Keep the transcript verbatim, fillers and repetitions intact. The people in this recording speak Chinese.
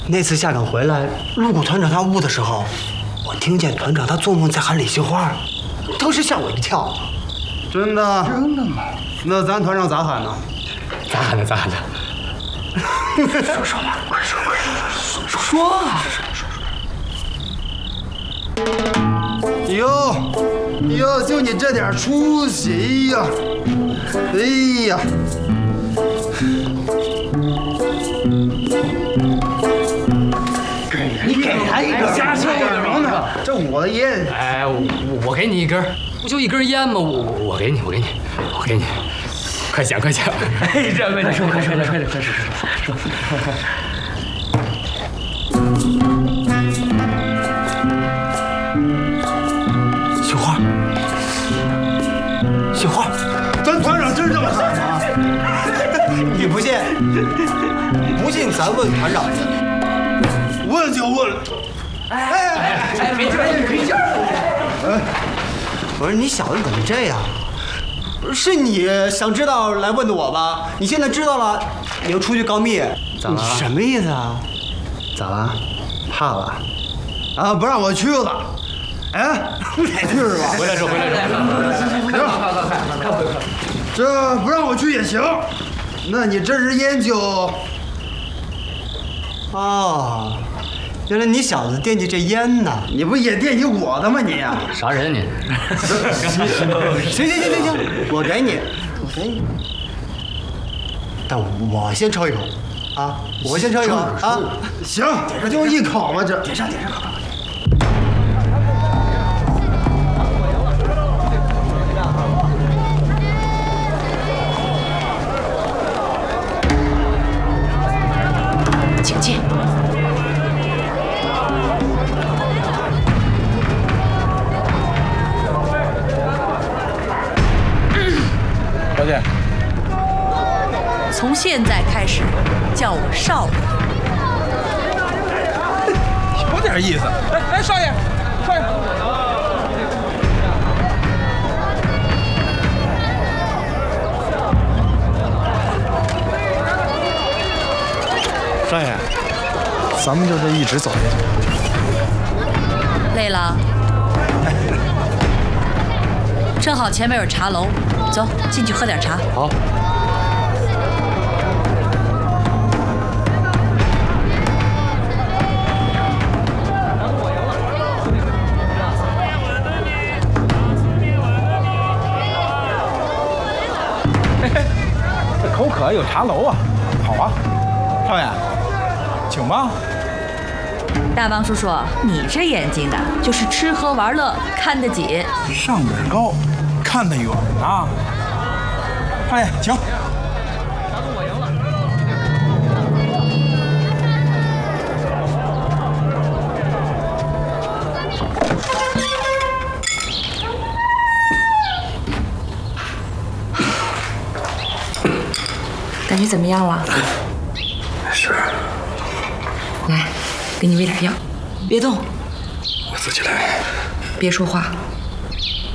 那次下岗回来，路过团长他屋的时候，我听见团长他做梦在喊李杏花，当时吓我一跳。 真的？ 真的吗？ 那咱团长咋喊呢？ 咋喊的？咋喊的？说说吧，快说快说说说啊！ 哟哟，就你这点出息呀！哎呀！ 你给他一根， 瞎抽什呢？这我的烟。 哎，我我给你一根，不就一根烟吗？我我我给你，我给你，我给你，快讲快讲！ 哎，这快说快说快说快说快说说。杏花，杏花， 咱团长真这么喊吗？ 你不信？不信咱问团长去。 问就问。 哎哎哎，没劲儿没劲儿！哎，不是你小子怎么这样？是你想知道来问的我吧？你现在知道了，你又出去告密， 咋了？ 什么意思啊？ 咋了？怕了？啊，不让我去了？哎，不得去是吧？ 回来说，回来说。 行，这不让我去也行。那你这支烟就…… 哦，原来你小子惦记这烟呢？ 你不也惦记我的吗你？ 啥人你？ 行行行行行，我给你，我给你。但我先抽一口，啊，我先抽一口啊。 行，不就一口吗？这点上点上，快快快！ 请进。 小姐， 从现在开始，叫我少爷。 有点意思。哎哎，少爷，少爷。少爷，咱们就这一直走下去。 累了？正好前面有茶楼，走进去喝点茶。 好。 这口渴有茶楼啊，好啊，少爷，请吧。 大王叔叔，你这眼睛的，就是吃喝玩乐看得紧， 上边高，看得远啊。少爷，请。 感觉怎么样了？ 是。 来，给你喂点药，别动， 我自己来。 别说话。